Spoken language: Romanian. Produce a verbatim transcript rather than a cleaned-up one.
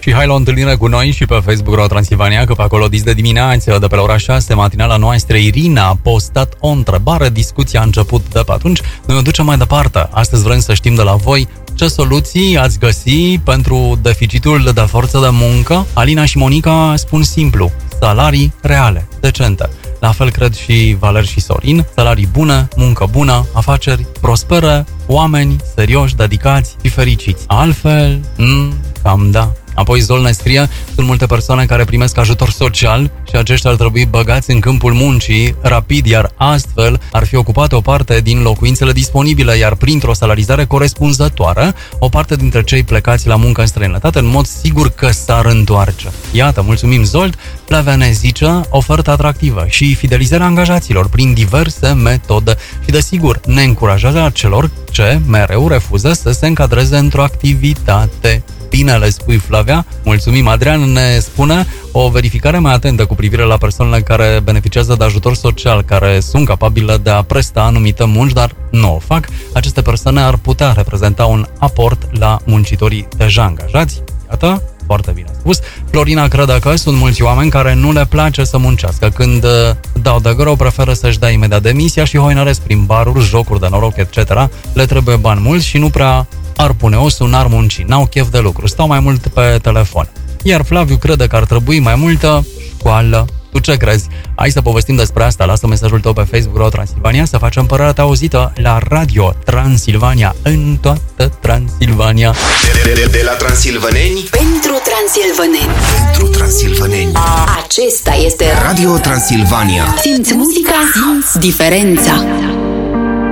Și hai la o întâlnire cu noi și pe Facebook Radio Transilvania, că pe acolo dis de dimineață, de pe la ora șase, matinala noastră, Irina a postat o întrebare, discuția a început de pe atunci. Noi o ducem mai departe. Astăzi vrem să știm de la voi ce soluții ați găsi pentru deficitul de forță de muncă. Alina și Monica spun simplu: salarii reale, decente. La fel cred și Valer și Sorin: salarii bune, muncă bună, afaceri prospere, oameni serioși, dedicați și fericiți. Altfel, mm, cam da. Apoi Zol ne scrie: sunt multe persoane care primesc ajutor social și aceștia ar trebui băgați în câmpul muncii rapid, iar astfel ar fi ocupate o parte din locuințele disponibile, iar printr-o salarizare corespunzătoare, o parte dintre cei plecați la muncă în străinătate, în mod sigur că s-ar întoarce. Iată, mulțumim Zold. Flavia ne zice: ofertă atractivă și fidelizarea angajaților prin diverse metode și, desigur, neîncurajarea celor ce mereu refuză să se încadreze într-o activitate. Bine le spui, Flavia. Mulțumim. Adrian ne spune: o verificare mai atentă cu privire la persoanele care beneficiază de ajutor social, care sunt capabile de a presta anumite munci, dar nu o fac. Aceste persoane ar putea reprezenta un aport la muncitorii deja angajați. Iată, foarte bine spus. Florina crede că sunt mulți oameni care nu le place să muncească. Când dau de greu, preferă să-și dea imediat demisia și hoinăresc prin baruri, jocuri de noroc, et cetera. Le trebuie bani mulți și nu prea ar pune osul, n-ar munci, n-au chef de lucru, stau mai mult pe telefon. Iar Flaviu crede că ar trebui mai multă școală. Tu ce crezi? Hai să povestim despre asta. Lasă mesajul tău pe Facebook Radio Transilvania, să facem părerea ta auzită la Radio Transilvania, în toată Transilvania. De, de, de la transilvaneni pentru transilvaneni. Pentru transilvaneni. Acesta este Radio Transilvania. Simți muzica, simți diferența.